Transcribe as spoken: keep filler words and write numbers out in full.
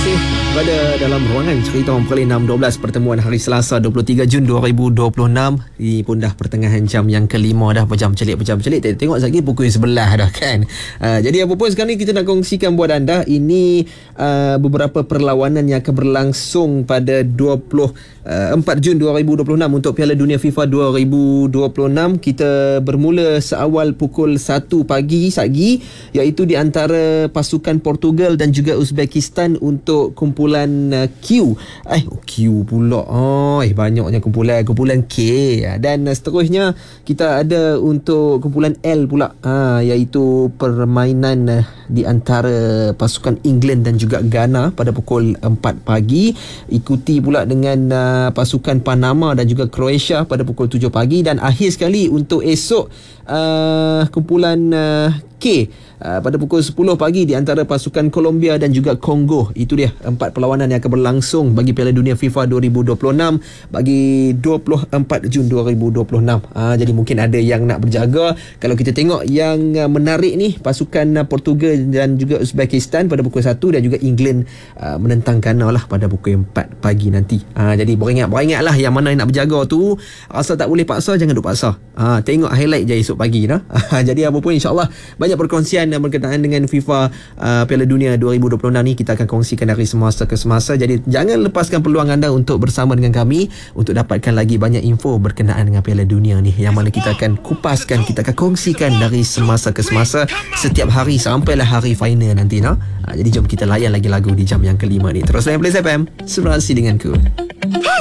masih berada dalam ruangan cerita orang Perlis enam dua belas pertemuan hari Selasa dua puluh tiga Jun dua ribu dua puluh enam. Ini pun dah pertengahan jam yang kelima dah. Pejam celik pejam celik tengok lagi pukul sebelah dah kan. uh, Jadi apa pun sekarang ni kita nak kongsikan buat anda ini uh, beberapa perlawanan yang akan berlangsung pada dua puluh empat Jun dua ribu dua puluh enam untuk Piala Dunia FIFA dua ribu dua puluh enam. Kita bermula seawal pukul satu pagi sagi, iaitu di antara pasukan Portugal dan juga Uzbekistan untuk kumpulan uh, Q. Eh oh, Q pula. Oh, eh banyaknya kumpulan kumpulan K. Dan uh, seterusnya kita ada untuk kumpulan L pula. Ha, iaitu permainan uh, di antara pasukan England dan juga Ghana pada pukul empat pagi. Ikuti pula dengan uh, pasukan Panama dan juga Croatia pada pukul tujuh pagi. Dan akhir sekali untuk esok uh, kumpulan uh, K uh, pada pukul sepuluh pagi di antara pasukan Colombia dan juga Kongo. Itu dia empat perlawanan yang akan berlangsung bagi Piala Dunia FIFA dua ribu dua puluh enam bagi dua puluh empat Jun dua ribu dua puluh enam. Uh, jadi mungkin ada yang nak berjaga. Kalau kita tengok yang uh, menarik ni, pasukan uh, Portugal dan juga Uzbekistan pada pukul satu dan juga England uh, menentang Ghana lah pada pukul empat pagi nanti. Uh, jadi beringat beringatlah yang mana yang nak berjaga tu. Rasa tak boleh paksa, jangan duk paksa. Uh, tengok highlight je esok pagi dah. Uh, jadi apa pun insya-Allah banyak perkongsian yang berkenaan dengan FIFA uh, Piala Dunia dua ribu dua puluh enam ni kita akan kongsikan dari semasa ke semasa. Jadi jangan lepaskan peluang anda untuk bersama dengan kami untuk dapatkan lagi banyak info berkenaan dengan Piala Dunia ni, yang mana kita akan kupaskan, kita akan kongsikan dari semasa ke semasa setiap hari sampailah hari final nanti nah. Uh, jadi jom kita layan lagi lagu di jam yang kelima ni. Terus layan Perlis F M, serasi denganku.